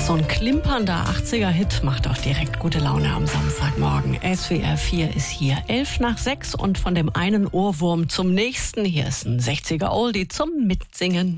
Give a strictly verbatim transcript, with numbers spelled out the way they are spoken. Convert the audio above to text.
So ein klimpernder achtziger-Hit macht auch direkt gute Laune am Samstagmorgen. S W R vier ist hier, elf nach sechs und von dem einen Ohrwurm zum nächsten. Hier ist ein sechziger-Oldie zum Mitsingen.